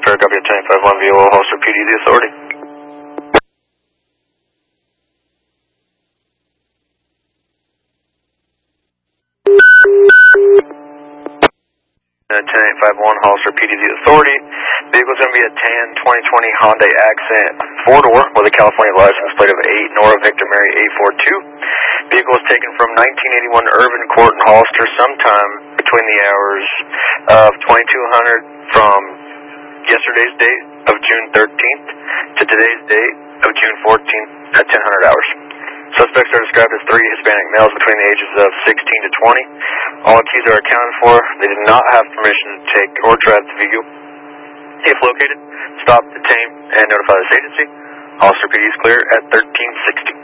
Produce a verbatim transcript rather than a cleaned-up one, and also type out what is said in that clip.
Fair, copy ten five one, V O L, Holster P D, the authority. ten eight five one, Holster P D, the authority. Vehicle's going to be a tan twenty twenty Hyundai Accent four-door with a California license plate of eight, Nora Victor Mary eight four two. Vehicle was taken from nineteen eighty-one Irvin Court in Hollister sometime between the hours of twenty-two hundred from yesterday's date of June thirteenth to today's date of June fourteenth at ten hundred hours. Suspects are described as three Hispanic males between the ages of sixteen to twenty. All keys are accounted for. They did not have permission to take or drive the vehicle. If located, stop, detain, and notify this agency. Hollister P D is clear at thirteen sixty.